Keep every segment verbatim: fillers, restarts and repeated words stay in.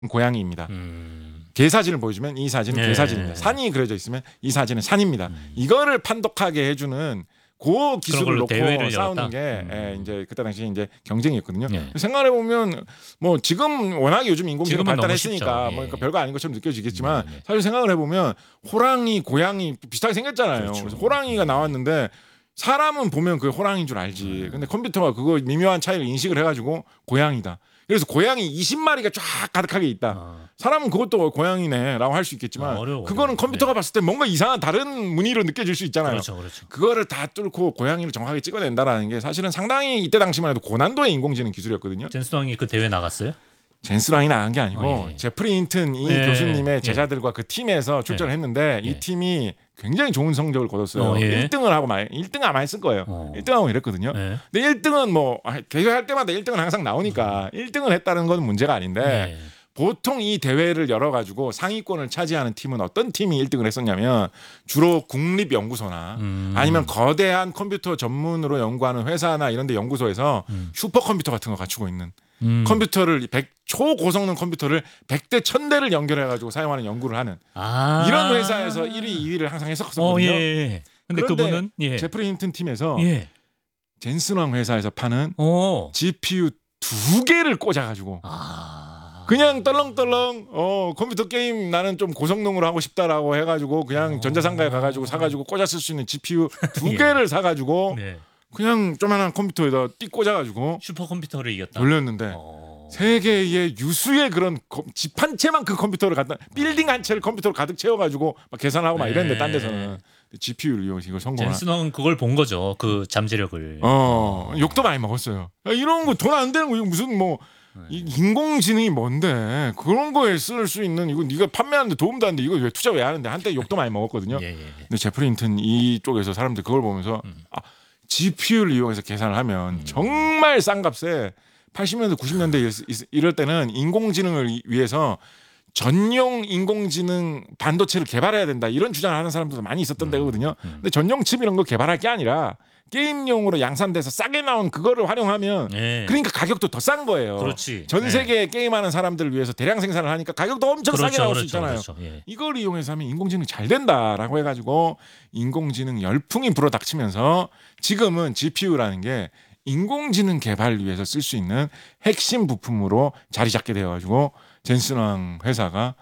고양이입니다. 음. 개 사진을 보여주면 이 사진은 네. 개 사진입니다. 산이 그려져 있으면 이 사진은 산입니다. 음. 이거를 판독하게 해주는 그 기술을 놓고 대회를 싸우는 열었다? 게 음. 예, 이제 그때 당시 이제 경쟁이었거든요. 네. 생각해 보면 뭐 지금 워낙 요즘 인공지능 지금은 너무 발달했으니까 쉽죠. 뭐 예. 그러니까 별거 아닌 것처럼 느껴지겠지만 네, 네. 사실 생각을 해보면 호랑이, 고양이 비슷하게 생겼잖아요. 그렇죠. 그래서 호랑이가 나왔는데 사람은 보면 그게 호랑이인 줄 알지. 근데 컴퓨터가 그거 미묘한 차이를 인식을 해가지고 고양이다. 그래서 고양이 이십 마리가 쫙 가득하게 있다. 아. 사람은 그것도 고양이네라고 할 수 있겠지만 아, 어려워, 그거는 어려워. 컴퓨터가 네. 봤을 때 뭔가 이상한 다른 무늬로 느껴질 수 있잖아요. 그렇죠, 그렇죠. 그거를 다 뚫고 고양이를 정확하게 찍어낸다라는 게 사실은 상당히 이때 당시만 해도 고난도의 인공지능 기술이었거든요. 젠스왕이 그 대회 나갔어요? 젠스랑이 나간 게 아니고 어, 예. 제프리 힌튼 이 예, 교수님의 예. 제자들과 그 팀에서 출전을 했는데 예. 이 팀이 굉장히 좋은 성적을 거뒀어요. 어, 예. 일 등을 하고 말 일 등 아마 했을 거예요. 어. 일 등하고 이랬거든요. 네. 근데 일 등은 뭐 대회할 때마다 일 등은 항상 나오니까 일 등을 했다는 건 문제가 아닌데 네. 보통 이 대회를 열어가지고 상위권을 차지하는 팀은 어떤 팀이 일 등을 했었냐면 주로 국립연구소나 음. 아니면 거대한 컴퓨터 전문으로 연구하는 회사나 이런 데 연구소에서 음. 슈퍼컴퓨터 같은 거 갖추고 있는 음. 컴퓨터를 백, 초고성능 컴퓨터를 백 대 천 대를 연결해가지고 사용하는 연구를 하는 아. 이런 회사에서 일 위, 이 위를 항상 했었거든요. 어, 예, 예. 근데 그런데 그분은 예. 제프리 힌튼 팀에서 예. 젠슨왕 회사에서 파는 어. 지피유 두 개를 꽂아가지고 아. 그냥 떨렁떨렁 어 컴퓨터 게임 나는 좀 고성능으로 하고 싶다라고 해가지고 그냥 어. 전자상가에 가가지고 사가지고 꽂았을 수 있는 지피유 두 예. 개를 사가지고 네. 그냥 조만한 컴퓨터에다 띠 꽂아가지고 슈퍼컴퓨터를 이겼다. 돌렸는데 어. 세계의 유수의 그런 집 한 채만큼 컴퓨터를 갖다 빌딩 한 채를 컴퓨터로 가득 채워가지고 막 계산하고 막 이랬는데 딴 데서는 지피유를 이용해서 이걸 성공한. 젠슨왕은 그걸 본 거죠. 그 잠재력을. 어 욕도 많이 먹었어요. 야, 이런 거 돈 안 되는 거 이거 무슨 뭐 이 인공지능이 뭔데 그런 거에 쓸 수 있는 이거 네가 판매하는데 도움도 안 돼 이거 왜 투자 왜 하는데 한때 욕도 많이 먹었거든요. 예, 예. 근데 제프리 힌튼 이쪽에서 사람들 그걸 보면서 음. 아, 지피유를 이용해서 계산을 하면 음. 정말 싼 값에 팔십 년대 구십 년대 이럴 때는 인공지능을 위해서 전용 인공지능 반도체를 개발해야 된다 이런 주장을 하는 사람들도 많이 있었던 음. 때거든요. 음. 근데 전용 칩 이런 거 개발할 게 아니라 게임용으로 양산돼서 싸게 나온 그거를 활용하면 예. 그러니까 가격도 더 싼 거예요. 그렇지. 전 예. 세계 게임하는 사람들을 위해서 대량 생산을 하니까 가격도 엄청 싸게 나올 수 있잖아요. 그렇죠. 예. 이걸 이용해서 하면 인공지능 잘 된다라고 해가지고 인공지능 열풍이 불어닥치면서 지금은 지피유라는 게 인공지능 개발을 위해서 쓸 수 있는 핵심 부품으로 자리 잡게 되어가지고 젠슨왕 회사가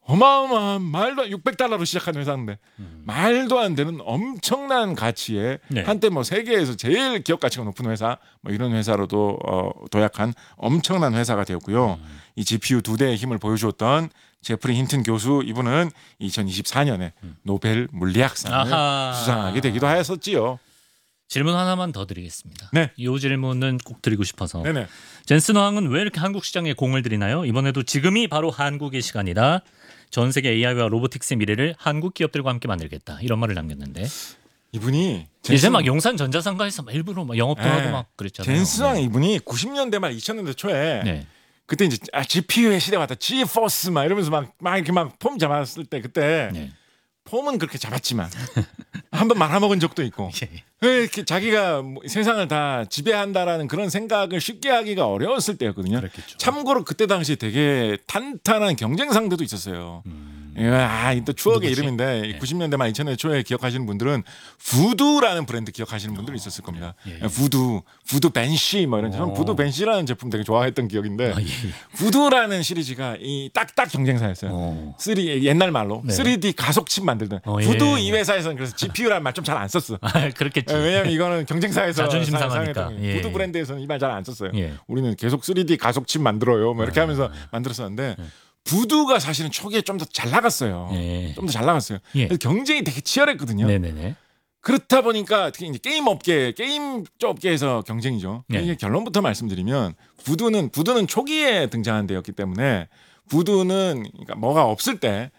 어마어마한 말도 안 육백 달러로 시작한 회사인데 음. 말도 안 되는 엄청난 가치에 네. 한때 뭐 세계에서 제일 기업 가치가 높은 회사 뭐 이런 회사로도 어, 도약한 엄청난 회사가 되었고요. 음. 이 지피유 두 대의 힘을 보여주었던 제프리 힌튼 교수 이분은 이천이십사 년에 음. 노벨 물리학상을 아하. 수상하게 되기도 하였었지요. 질문 하나만 더 드리겠습니다. 네. 이 질문은 꼭 드리고 싶어서. 네네. 젠슨 왕은 왜 이렇게 한국 시장에 공을 들이나요? 이번에도 지금이 바로 한국의 시간이다. 전 세계 에이아이와 로보틱스의 미래를 한국 기업들과 함께 만들겠다. 이런 말을 남겼는데 이분이 이제 막 용산 전자상가에서 막 일부러 막 영업도 네. 하고 막 그랬잖아요. 젠슨왕 네. 이분이 구십 년대 말 이천 년대 초에 네. 그때 이제 아, 지피유의 시대 왔다. 지포스 막 이러면서 막, 막 이렇게 막 폼 잡았을 때 그때 네. 폼은 그렇게 잡았지만 한번 말아먹은 적도 있고 예. 왜 이렇게 자기가 뭐 세상을 다 지배한다라는 그런 생각을 쉽게 하기가 어려웠을 때였거든요. 그랬겠죠. 참고로 그때 당시 되게 탄탄한 경쟁 상대도 있었어요. 음. 예, 아, 또 추억의 누구지? 이름인데 네. 구십 년대 말 이천 년대 초에 기억하시는 분들은 부두라는 브랜드 기억하시는 분들이 있었을 겁니다. 예, 예. 부두, 부두 벤시 뭐 이런 어. 저는 부두 벤시라는 제품 되게 좋아했던 기억인데 아, 예. 부두라는 시리즈가 이 딱딱 경쟁사였어요. 어. 쓰리 옛날 말로 네. 쓰리디 가속칩 만들던 어, 예. 부두 이 회사에서는 그래서 지피유라는 말 좀 잘 안 썼어. 아, 그렇겠지. 예, 왜냐면 이거는 경쟁사에서 자존심 사- 상하니까. 사용했던 예. 부두 브랜드에서는 이 말 잘 안 썼어요. 예. 우리는 계속 쓰리디 가속칩 만들어요. 뭐 이렇게 아. 하면서 만들었었는데 부두가 사실은 초기에 좀 더 잘 나갔어요. 예. 좀 더 잘 나갔어요. 예. 그래서 경쟁이 되게 치열했거든요. 네네네. 그렇다 보니까 특히 이제 게임 업계, 게임 쪽 업계에서 경쟁이죠. 네. 이게 결론부터 말씀드리면 부두는 부두는 초기에 등장한 데였기 때문에 부두는 그러니까 뭐가 없을 때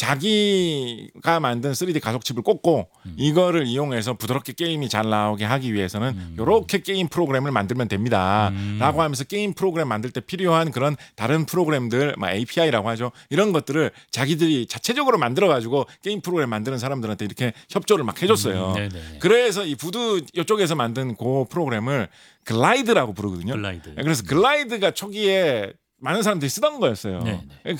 자기가 만든 쓰리디 가속칩을 꽂고 음. 이거를 이용해서 부드럽게 게임이 잘 나오게 하기 위해서는 음. 이렇게 게임 프로그램을 만들면 됩니다. 음. 라고 하면서 게임 프로그램 만들 때 필요한 그런 다른 프로그램들, 막 에이피아이라고 하죠. 이런 것들을 자기들이 자체적으로 만들어가지고 게임 프로그램 만드는 사람들한테 이렇게 협조를 막 해줬어요. 음, 네네. 그래서 이 부두 이쪽에서 만든 그 프로그램을 글라이드라고 부르거든요. 글라이드. 그래서 글라이드가 초기에 많은 사람들이 쓰던 거였어요. 네, 네.